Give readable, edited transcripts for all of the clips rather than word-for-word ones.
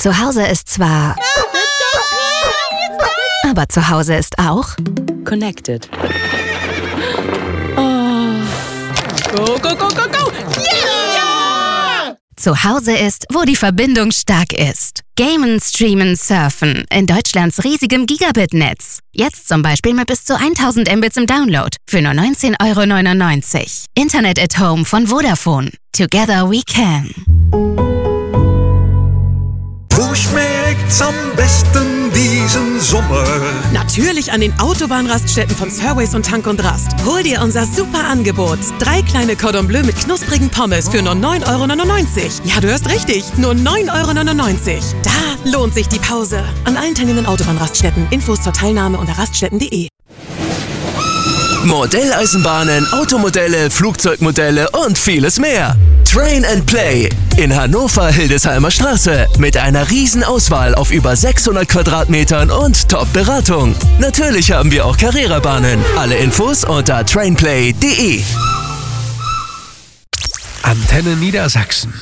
Zu Hause ist zwar... Aber zu Hause ist auch... Connected. Go, go, go, go, go! Yeah! Zu Hause ist, wo die Verbindung stark ist. Gamen, Streamen, Surfen in Deutschlands riesigem Gigabit-Netz. Jetzt zum Beispiel mit bis zu 1000 Mbits im Download für nur 19,99 €. Internet at Home von Vodafone. Together we can. Wo schmeckt's am besten diesen Sommer? Natürlich an den Autobahnraststätten von Surways und Tank und Rast. Hol dir unser super Angebot. 3 kleine Cordon Bleu mit knusprigen Pommes für nur 9,99 €. Ja, du hörst richtig, nur 9,99 €. Da lohnt sich die Pause. An allen teilnehmenden Autobahnraststätten. Infos zur Teilnahme unter raststätten.de. Modelleisenbahnen, Automodelle, Flugzeugmodelle und vieles mehr. Train and Play in Hannover-Hildesheimer Straße mit einer riesen Auswahl auf über 600 Quadratmetern und Top-Beratung. Natürlich haben wir auch Carrera-Bahnen. Alle Infos unter trainplay.de. Antenne Niedersachsen.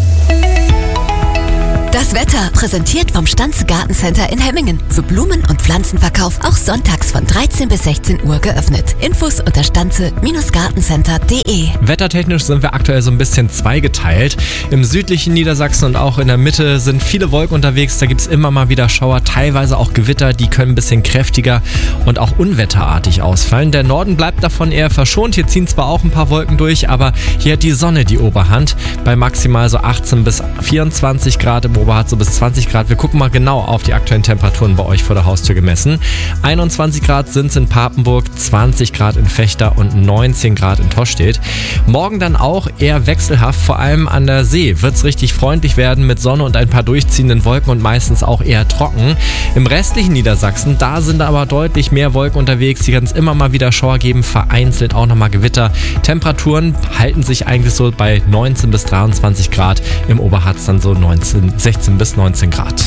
Das Wetter, präsentiert vom Stanze Gartencenter in Hemmingen. Für Blumen- und Pflanzenverkauf auch sonntags von 13 bis 16 Uhr geöffnet. Infos unter stanze-gartencenter.de. Wettertechnisch sind wir aktuell so ein bisschen zweigeteilt. Im südlichen Niedersachsen und auch in der Mitte sind viele Wolken unterwegs. Da gibt es immer mal wieder Schauer, teilweise auch Gewitter. Die können ein bisschen kräftiger und auch unwetterartig ausfallen. Der Norden bleibt davon eher verschont. Hier ziehen zwar auch ein paar Wolken durch, aber hier hat die Sonne die Oberhand. Bei maximal so 18 bis 24 Grad, im Oberharz so bis 20 Grad. Wir gucken mal genau auf die aktuellen Temperaturen bei euch vor der Haustür gemessen. 21 Grad sind es in Papenburg, 20 Grad in Vechta und 19 Grad in Tostedt. Morgen dann auch eher wechselhaft, vor allem an der See wird es richtig freundlich werden mit Sonne und ein paar durchziehenden Wolken und meistens auch eher trocken. Im restlichen Niedersachsen, da sind aber deutlich mehr Wolken unterwegs. Hier kann es immer mal wieder Schauer geben, vereinzelt auch nochmal Gewitter. Temperaturen halten sich eigentlich so bei 19 bis 23 Grad. Im Oberharz dann so 16 bis 19 Grad.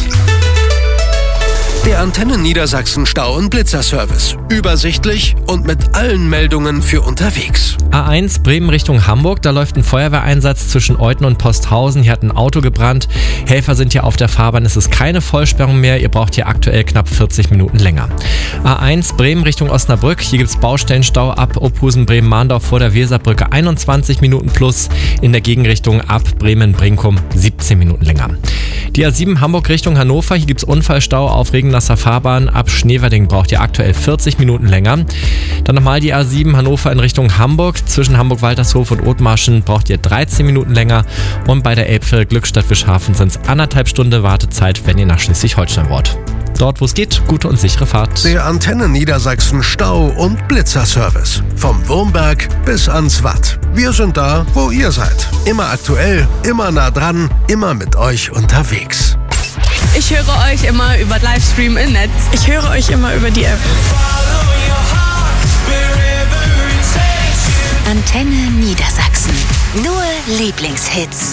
Der Antenne Niedersachsen Stau- und Blitzerservice. Übersichtlich und mit allen Meldungen für unterwegs. A1 Bremen Richtung Hamburg, da läuft ein Feuerwehreinsatz zwischen Euthen und Posthausen. Hier hat ein Auto gebrannt. Helfer sind hier auf der Fahrbahn. Es ist keine Vollsperrung mehr. Ihr braucht hier aktuell knapp 40 Minuten länger. A1 Bremen Richtung Osnabrück. Hier gibt es Baustellenstau ab Ophusen Bremen-Mahndorf vor der Weserbrücke 21 Minuten plus. In der Gegenrichtung ab Bremen-Brinkum 17 Minuten länger. Die A7 Hamburg Richtung Hannover. Hier gibt es Unfallstau auf Regennasser Fahrbahn. Ab Schneverding braucht ihr aktuell 40 Minuten länger. Dann nochmal die A7 Hannover in Richtung Hamburg. Zwischen Hamburg-Waltershof und Othmarschen braucht ihr 13 Minuten länger. Und bei der Elbphilharmonie Glückstadt-Wischhafen sind es 1,5 Stunden Wartezeit, wenn ihr nach Schleswig-Holstein wollt. Dort, wo es geht, gute und sichere Fahrt. Der Antenne Niedersachsen Stau- und Blitzerservice. Vom Wurmberg bis ans Watt. Wir sind da, wo ihr seid. Immer aktuell, immer nah dran, immer mit euch unterwegs. Ich höre euch immer über Livestream im Netz. Ich höre euch immer über die App. Antenne Niedersachsen. Nur Lieblingshits.